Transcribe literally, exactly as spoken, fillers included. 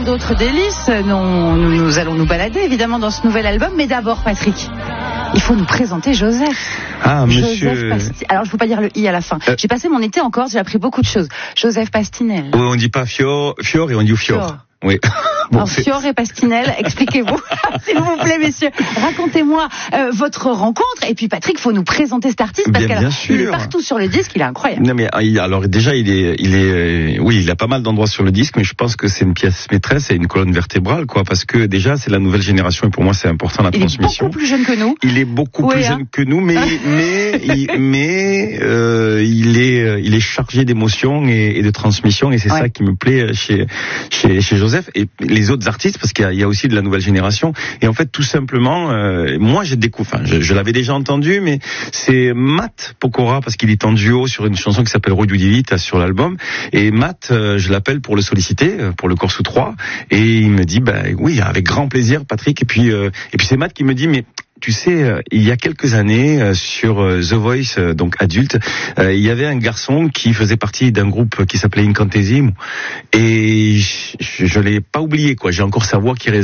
d'autres délices. Non, nous, nous allons nous balader évidemment dans ce nouvel album. Mais d'abord, Patrick, il faut nous présenter Joseph. Ah, monsieur. Joseph Pasti... Alors, je ne peux pas dire le i à la fin. Euh... J'ai passé mon été en Corse, j'ai appris beaucoup de choses. Joseph Pastinel. Oui, on dit pas Fior, Fior et on dit Fior. Fior. Oui. Bon, Alors, Fior et Pastinel, expliquez-vous, s'il vous plaît, messieurs. Racontez-moi euh, votre rencontre. Et puis, Patrick, faut nous présenter cet artiste parce qu'il est partout sur le disque, il est incroyable. Non, mais alors déjà, il est, il est, oui, il a pas mal d'endroits sur le disque, mais je pense que c'est une pièce maîtresse et une colonne vertébrale, quoi, parce que déjà, c'est la nouvelle génération et pour moi, c'est important la il transmission. Il est beaucoup plus jeune que nous. Il est beaucoup oui, plus hein. jeune que nous, mais, mais, il, mais euh, il est, il est chargé d'émotions et, et de transmission, et c'est ouais. ça qui me plaît chez, chez, chez Joseph et les autres artistes, parce qu'il y a, il y a aussi de la nouvelle génération. Et en fait, tout simplement, euh, moi, j'ai découvert, enfin, je, je l'avais déjà entendu, mais c'est Matt Pokora, parce qu'il est en duo sur une chanson qui s'appelle Roy Divita sur l'album. Et Matt, euh, je l'appelle pour le solliciter, pour le Corso trois, et il me dit, bah oui, avec grand plaisir, Patrick. Et puis, euh, et puis c'est Matt qui me dit, mais tu sais, il y a quelques années, sur The Voice, donc adulte, il y avait un garçon qui faisait partie d'un groupe qui s'appelait Incantesimo, et je, je l'ai pas oublié, quoi. J'ai encore sa voix qui résonne.